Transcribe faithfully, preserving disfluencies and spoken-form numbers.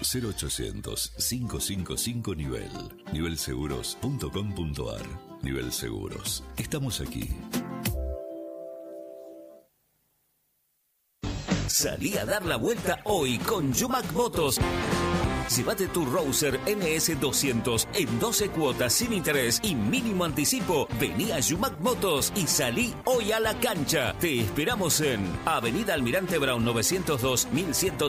cero ochocientos, cinco cinco cinco nivel. nivel seguros punto com punto ar. Nivel Seguros. Estamos aquí. Salí a dar la vuelta hoy con Yumac Motos. Llévate tu Rouser N S doscientos en doce cuotas sin interés y mínimo anticipo. Vení a Yumac Motos y salí hoy a la cancha. Te esperamos en Avenida Almirante Brown novecientos dos, mil ciento